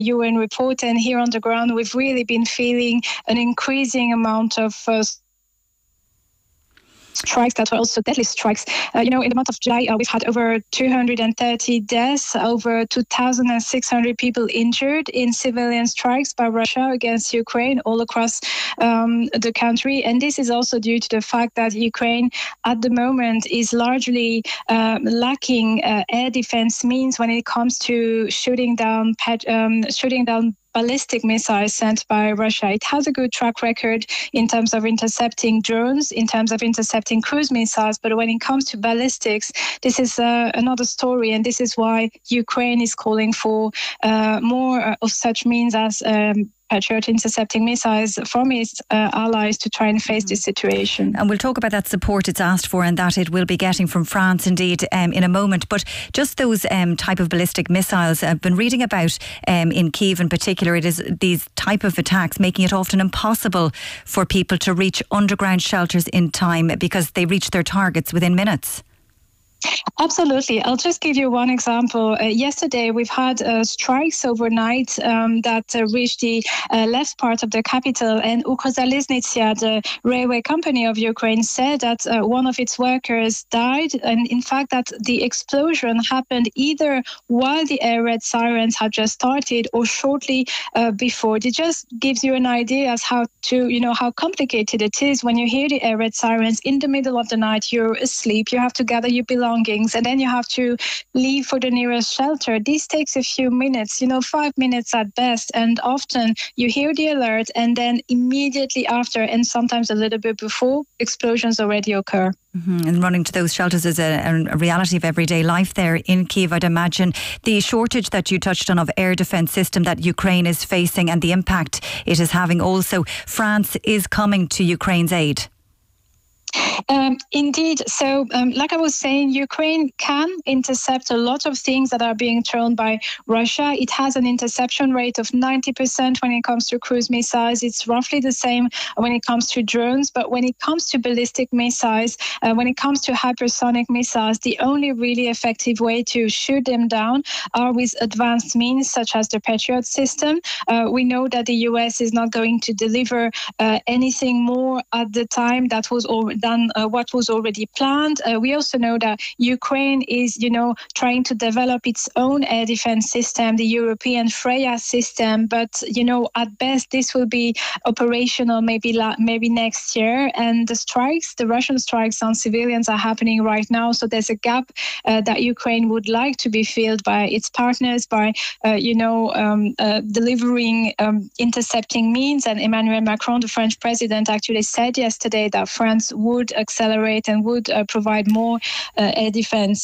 UN report, and here on the ground we've really been feeling an increasing amount of strikes that were also deadly strikes. In the month of July, we've had over 230 deaths, over 2,600 people injured in civilian strikes by Russia against Ukraine all across the country. And this is also due to the fact that Ukraine at the moment is largely lacking air defense means when it comes to shooting down ballistic missiles sent by Russia. It has a good track record in terms of intercepting drones, in terms of intercepting cruise missiles, but when it comes to ballistics, this is another story, and this is why Ukraine is calling for more of such means as Patriot intercepting missiles from its allies to try and face this situation. And we'll talk about that support it's asked for and that it will be getting from France indeed in a moment. But just those type of ballistic missiles I've been reading about in Kyiv in particular, it is these type of attacks making it often impossible for people to reach underground shelters in time because they reach their targets within minutes. Absolutely. I'll just give you one example. Yesterday, we've had strikes overnight that reached the left part of the capital, and Ukrzaliznytsia, the railway company of Ukraine, said that one of its workers died, and in fact that the explosion happened either while the air raid sirens had just started or shortly before. It just gives you an idea as how complicated it is when you hear the air raid sirens in the middle of the night. You're asleep, you have to gather your belongings, and then you have to leave for the nearest shelter. This takes a few minutes, 5 minutes at best, and often you hear the alert and then immediately after, and sometimes a little bit before, explosions already occur. Mm-hmm. And running to those shelters is a reality of everyday life there in Kyiv, I'd imagine. The shortage that you touched on of air defence system that Ukraine is facing and the impact it is having also. France is coming to Ukraine's aid. Indeed. So, like I was saying, Ukraine can intercept a lot of things that are being thrown by Russia. It has an interception rate of 90% when it comes to cruise missiles. It's roughly the same when it comes to drones. But when it comes to ballistic missiles, when it comes to hypersonic missiles, the only really effective way to shoot them down are with advanced means such as the Patriot system. We know that the US is not going to deliver anything more at the time that was done what was already planned. We also know that Ukraine is, trying to develop its own air defense system, the European Freya system. But, at best, this will be operational maybe next year. And the Russian strikes on civilians are happening right now. So there's a gap that Ukraine would like to be filled by its partners, by, delivering intercepting means. And Emmanuel Macron, the French president, actually said yesterday that France would accelerate and would provide more air defense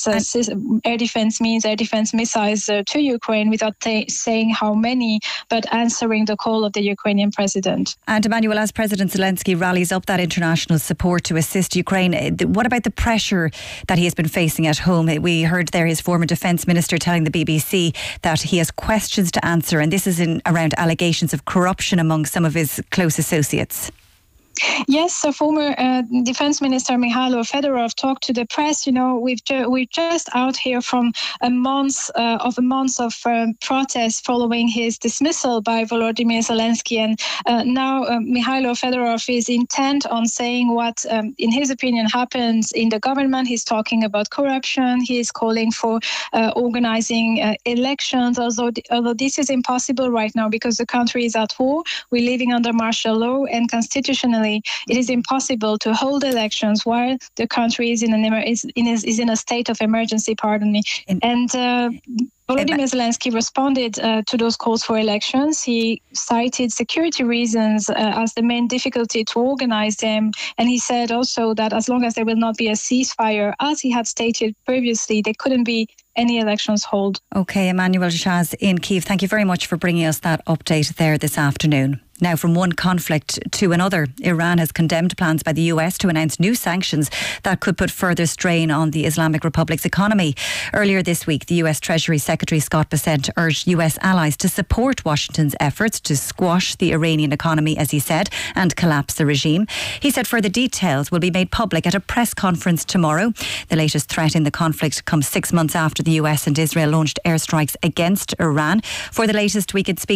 missiles to Ukraine without saying how many, but answering the call of the Ukrainian president. And Emmanuel, as President Zelensky rallies up that international support to assist Ukraine, what about the pressure that he has been facing at home? We heard there his former defence minister telling the BBC that he has questions to answer, and this is around allegations of corruption among some of his close associates. Yes, so former Defense Minister Mikhailo Fedorov talked to the press. We're just out here from a month of protest following his dismissal by Volodymyr Zelensky, and now Mikhailo Fedorov is intent on saying what, in his opinion, happens in the government. He's talking about corruption. He's calling for organizing elections, although this is impossible right now because the country is at war. We're living under martial law, and constitutionally it is impossible to hold elections while the country is in a state of emergency. Pardon me. And Volodymyr Zelensky responded to those calls for elections. He cited security reasons as the main difficulty to organize them. And he said also that as long as there will not be a ceasefire, as he had stated previously, there couldn't be any elections held. OK, Emmanuel Shaz in Kyiv, thank you very much for bringing us that update there this afternoon. Now, from one conflict to another, Iran has condemned plans by the US to announce new sanctions that could put further strain on the Islamic Republic's economy. Earlier this week, the US Treasury Secretary Scott Bessent urged US allies to support Washington's efforts to squash the Iranian economy, as he said, and collapse the regime. He said further details will be made public at a press conference tomorrow. The latest threat in the conflict comes 6 months after the US and Israel launched airstrikes against Iran. For the latest, we could speak